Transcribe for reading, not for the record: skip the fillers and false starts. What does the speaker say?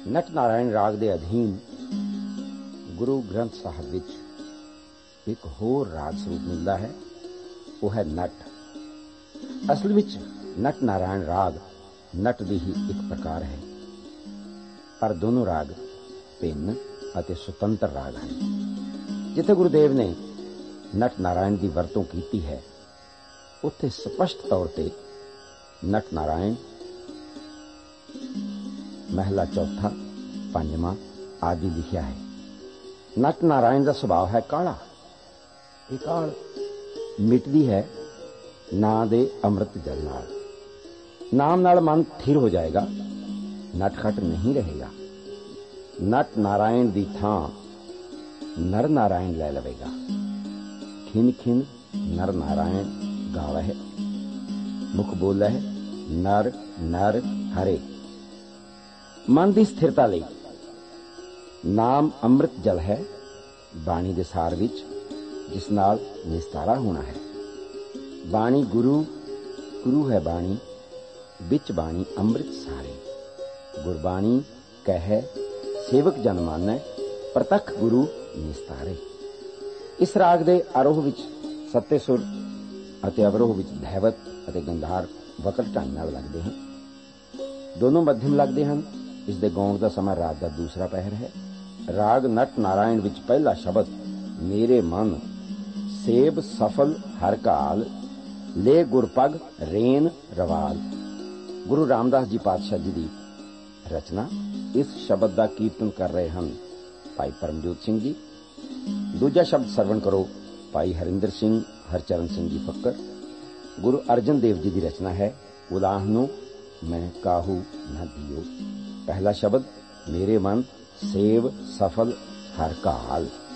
नट नारायण राग के अधीन गुरु ग्रंथ साहब विच एक होर राग स्वरूप मिलता है, वह है नट। असल विच नट नारायण राग नट की ही एक प्रकार है, पर दोनों राग भिन्न अते सुतंत्र राग हैं। जिथे गुरुदेव ने नट नारायण की वरतों की है, उत्थे स्पष्ट तौर पर नट नारायण महला चौथा, पंजवां आदि लिखिया है। नट नारायण का स्वभाव है काला। ये काल मिटदी है ना दे अमृत जल नाल। नाम नाल मन थिर हो जाएगा, नटखट नहीं रहेगा। नट नारायण दी थां नर नारायण ले लवेगा। खिन खिन नर नारायण गावै, मुख बोले नर नर हरे। मन की स्थिरता लई नाम अमृत जल है, बाणी दे सार विच, जिस नाल निस्तारा होना है। बाणी गुरु, गुरु है बाणी, बिच बाणी अमृत सारे। गुरबाणी कहे सेवक जन मानै, प्रतख गुरु निस्तारे। इस राग दे आरोह विच सत्ते सुर अते अवरोह विच धैवत अते गंधार वकट ढंग नाल लगदे हैं। दोनों मध्यम लगदे हैं। इस दे गाउण का समा रात का दूसरा पहर है। राग नट नारायण विच पहला शब्द मेरे मन सेब सफल हर काल, ले गुरपग रेन रवाल। गुरु रामदास जी पातशाह जी की रचना। इस शब्द का कीर्तन कर रहे हैं भाई परमजोत सिंह जी। दूजा शब्द सरवण करो भाई हरिंदर सिंह हरचरण सिंह जी फक्कर। गुरु अर्जन देव जी की रचना है। उलाहनो मैं काहू न दियो। पहला शब्द मेरे मन सेव सफल हर काल।